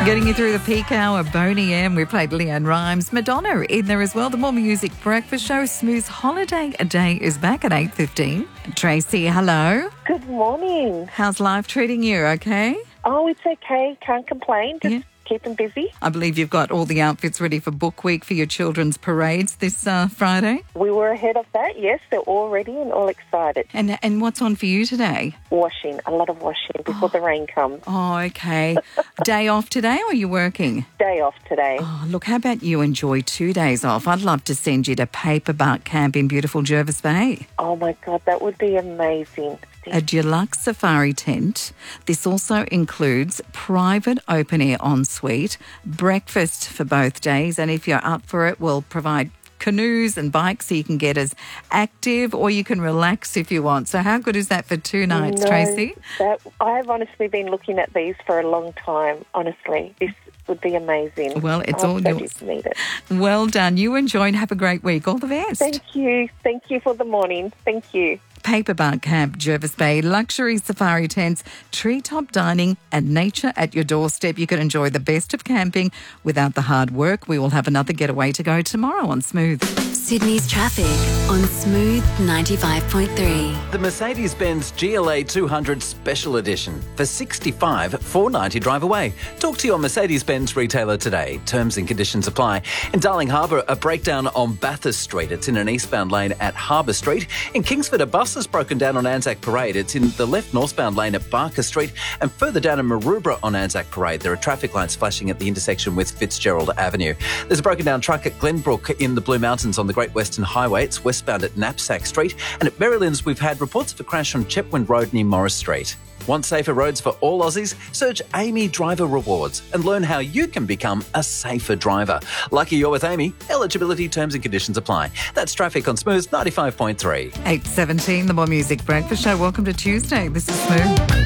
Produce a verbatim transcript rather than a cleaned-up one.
Getting you through the peak hour, Boney M. We played Leanne Rimes. Madonna in there as well. The More Music Breakfast Show. Smooth Holiday Day is back at eight fifteen. Tracy, hello. Good morning. How's life treating you, okay? Oh, it's okay. Can't complain. Just Yeah. keeping busy. I believe you've got all the outfits ready for Book Week for your children's parades this uh, Friday. We were ahead of that. Yes, they're all ready and all excited. And and what's on for you today? Washing. A lot of washing before the rain comes. Oh, okay. Day off today or are you working? Day off today. Oh, look, how about you enjoy two days off? I'd love to send you to Paperbark Camp in beautiful Jervis Bay. Oh, my God. That would be amazing. A deluxe safari tent. This also includes private open-air ensuite, breakfast for both days, and if you're up for it, we'll provide canoes and bikes so you can get as active or you can relax if you want. So how good is that for two nights, No, Tracy? That, I've honestly been looking at these for a long time, honestly. This would be amazing. Well, it's I all so yours. just need it. Well done. You enjoy and have a great week. All the best. Thank you. Thank you for the morning. Thank you. Paperbark Camp, Jervis Bay, luxury safari tents, treetop dining and nature at your doorstep. You can enjoy the best of camping without the hard work. We will have another getaway to go tomorrow on Smooth. Sydney's traffic on Smooth ninety-five point three. The Mercedes-Benz G L A two hundred Special Edition for sixty-five thousand four hundred ninety drive away. Talk to your Mercedes-Benz retailer today. Terms and conditions apply. In Darling Harbour, a breakdown on Bathurst Street. It's in an eastbound lane at Harbour Street. In Kingsford, a bus has broken down on Anzac Parade. It's in the left northbound lane at Barker Street, and further down in Maroubra on Anzac Parade. There are traffic lights flashing at the intersection with Fitzgerald Avenue. There's a broken down truck at Glenbrook in the Blue Mountains on the Great Western Highway. It's westbound at Knapsack Street. And at Marylands, we've had reports of a crash on Chetwynd Road near Morris Street. Want safer roads for all Aussies? Search Amy Driver Rewards and learn how you can become a safer driver. Lucky you're with Amy. Eligibility, terms and conditions apply. That's traffic on Smooth ninety-five point three. eight seventeen, the More Music Breakfast Show. Welcome to Tuesday. This is Smooth.